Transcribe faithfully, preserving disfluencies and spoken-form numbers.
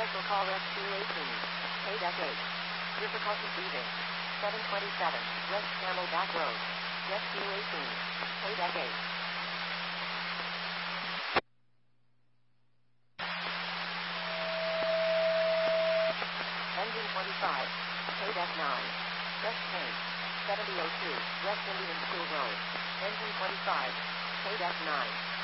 Special call rescue eighteen. K eight. Difficulty breathing. seven twenty-seven. West Camelback Road. Rescue eighteen. K eight. Engine twenty-five. K nine. West Kane. seventy oh two. West Indian School Road. Engine twenty-five. K nine.